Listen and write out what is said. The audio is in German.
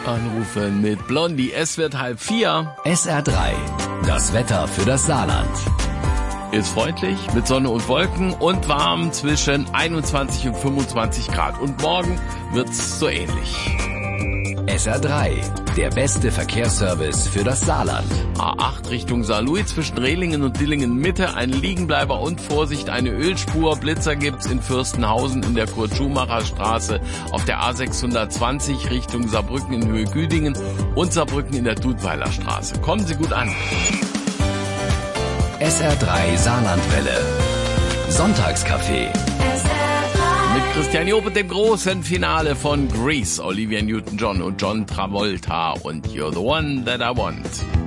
Anrufen mit Blondie. Es wird 3:30. SR3, das Wetter für das Saarland. Ist freundlich mit Sonne und Wolken und warm zwischen 21 und 25 Grad. Und morgen wird's so ähnlich. SR3, der beste Verkehrsservice für das Saarland. A8 Richtung Saarlouis zwischen Rehlingen und Dillingen Mitte, ein Liegenbleiber und Vorsicht, eine Ölspur. Blitzer gibt's in Fürstenhausen in der Kurt-Schumacher-Straße, auf der A620 Richtung Saarbrücken in Höhe Güdingen und Saarbrücken in der Dudweiler Straße. Kommen Sie gut an. SR3 Saarlandwelle. Sonntagscafé. Mit Christian Job und dem großen Finale von Grease, Olivia Newton-John und John Travolta und You're the One That I Want.